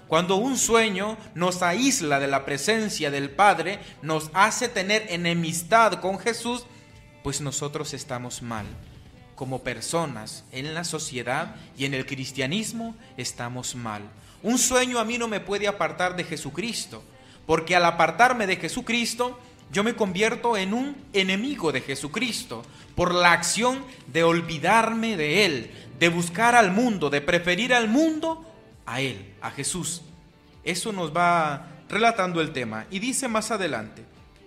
Cuando un sueño nos aísla de la presencia del Padre, nos hace tener enemistad con Jesús, pues nosotros estamos mal. Como personas en la sociedad y en el cristianismo estamos mal. Un sueño a mí no me puede apartar de Jesucristo, porque al apartarme de Jesucristo, yo me convierto en un enemigo de Jesucristo, por la acción de olvidarme de Él, de buscar al mundo, de preferir al mundo a Él, a Jesús. Eso nos va relatando el tema. Y dice más adelante: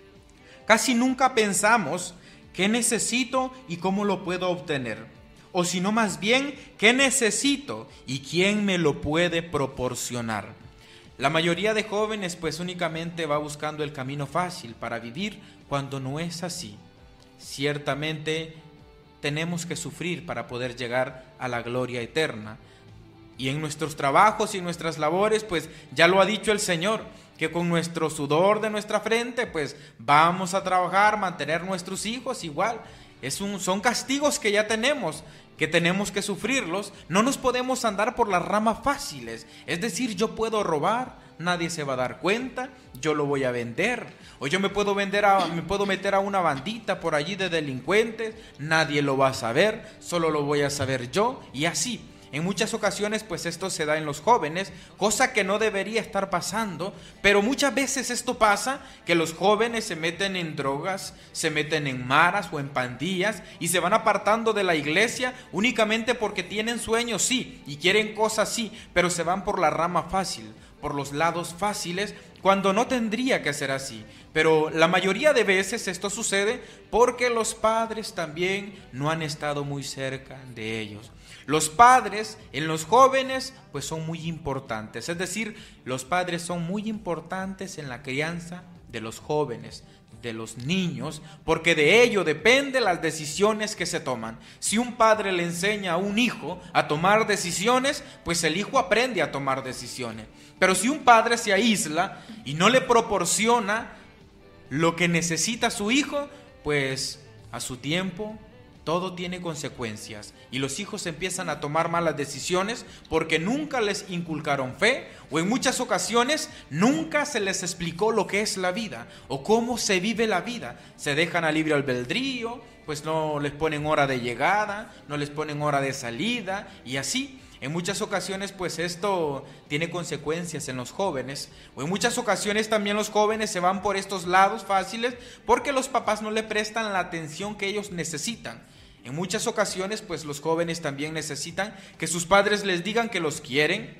casi nunca pensamos qué necesito y cómo lo puedo obtener, o sino más bien qué necesito y quién me lo puede proporcionar. La mayoría de jóvenes pues únicamente va buscando el camino fácil para vivir, cuando no es así. Ciertamente tenemos que sufrir para poder llegar a la gloria eterna. Y en nuestros trabajos y nuestras labores, pues ya lo ha dicho el Señor, que con nuestro sudor de nuestra frente, pues vamos a trabajar, mantener nuestros hijos igual. Son castigos que ya tenemos que sufrirlos. No nos podemos andar por las ramas fáciles. Es decir, yo puedo robar, nadie se va a dar cuenta, yo lo voy a vender. O yo me puedo meter a una bandita por allí de delincuentes, nadie lo va a saber, solo lo voy a saber yo, y así. En muchas ocasiones pues esto se da en los jóvenes, cosa que no debería estar pasando, pero muchas veces esto pasa, que los jóvenes se meten en drogas, se meten en maras o en pandillas y se van apartando de la iglesia únicamente porque tienen sueños, sí, y quieren cosas, sí, pero se van por la rama fácil, por los lados fáciles, cuando no tendría que ser así. Pero la mayoría de veces esto sucede porque los padres también no han estado muy cerca de ellos. Los padres en los jóvenes pues son muy importantes, es decir, los padres son muy importantes en la crianza de los jóvenes, de los niños, porque de ello dependen las decisiones que se toman. Si un padre le enseña a un hijo a tomar decisiones, pues el hijo aprende a tomar decisiones. Pero si un padre se aísla y no le proporciona lo que necesita su hijo, pues a su tiempo todo tiene consecuencias y los hijos empiezan a tomar malas decisiones porque nunca les inculcaron fe, o en muchas ocasiones nunca se les explicó lo que es la vida o cómo se vive la vida. Se dejan a libre albedrío, pues no les ponen hora de llegada, no les ponen hora de salida, y así. En muchas ocasiones pues esto tiene consecuencias en los jóvenes, o en muchas ocasiones también los jóvenes se van por estos lados fáciles porque los papás no le prestan la atención que ellos necesitan. En muchas ocasiones pues los jóvenes también necesitan que sus padres les digan que los quieren,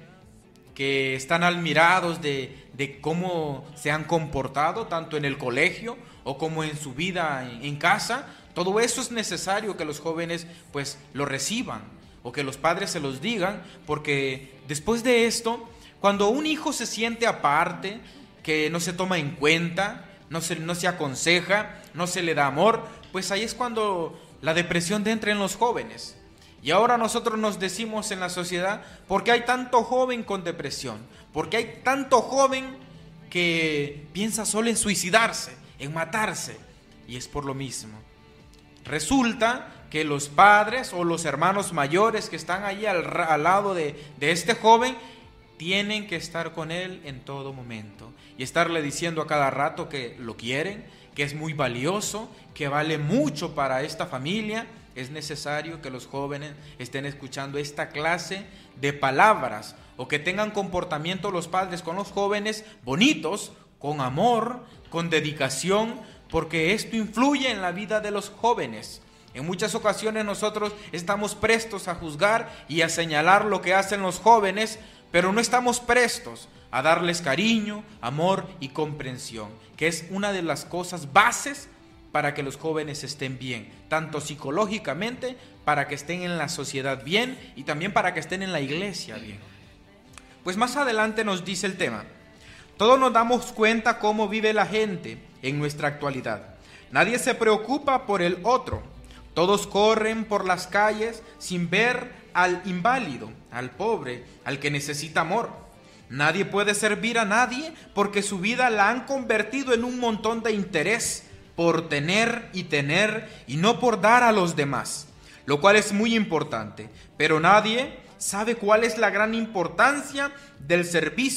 que están admirados de cómo se han comportado tanto en el colegio o como en su vida en casa. Todo eso es necesario que los jóvenes pues lo reciban, o que los padres se los digan, porque después de esto, cuando un hijo se siente aparte, que no se toma en cuenta, no se aconseja, no se le da amor, pues ahí es cuando la depresión entra en los jóvenes. Y ahora nosotros nos decimos en la sociedad: ¿por qué hay tanto joven con depresión? ¿Por qué hay tanto joven que piensa solo en suicidarse, en matarse? Y es por lo mismo. Resulta que los padres o los hermanos mayores que están ahí al lado de este joven tienen que estar con él en todo momento y estarle diciendo a cada rato que lo quieren, que es muy valioso, que vale mucho para esta familia. Es necesario que los jóvenes estén escuchando esta clase de palabras, o que tengan comportamiento los padres con los jóvenes bonitos, con amor, con dedicación, porque esto influye en la vida de los jóvenes. En muchas ocasiones nosotros estamos prestos a juzgar y a señalar lo que hacen los jóvenes, pero no estamos prestos a darles cariño, amor y comprensión, que es una de las cosas bases para que los jóvenes estén bien, tanto psicológicamente, para que estén en la sociedad bien, y también para que estén en la iglesia bien. Pues más adelante nos dice el tema: todos nos damos cuenta cómo vive la gente en nuestra actualidad. Nadie se preocupa por el otro. Todos corren por las calles sin ver al inválido, al pobre, al que necesita amor. Nadie puede servir a nadie porque su vida la han convertido en un montón de interés por tener y no por dar a los demás, lo cual es muy importante. Pero nadie sabe cuál es la gran importancia del servicio